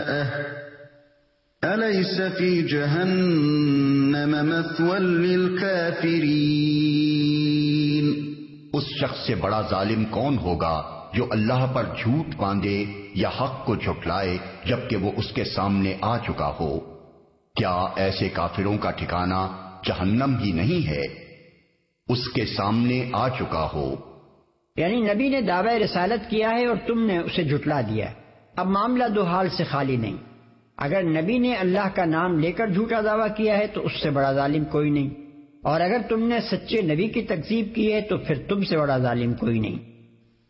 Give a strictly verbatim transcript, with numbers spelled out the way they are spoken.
अलैस फी जहन्नम मथवल लिलकाफिरीन। उस शख्स से बड़ा जालिम कौन होगा जो अल्लाह पर झूठ बांधे या हक को झुठलाए जबकि वो उसके सामने आ चुका हो। क्या ऐसे काफिरों का ठिकाना जहन्नम ही नहीं है, उसके सामने आ चुका हो। यानी नबी ने दावा रिसालत किया है और तुमने उसे झुटला दिया। अब मामला दो हाल से खाली नहीं। अगर नबी ने अल्लाह का नाम लेकर झूठा दावा किया है तो उससे बड़ा जालिम कोई नहीं, और अगर तुमने सच्चे नबी की तकजीब की है तो फिर तुमसे बड़ा जालिम कोई नहीं।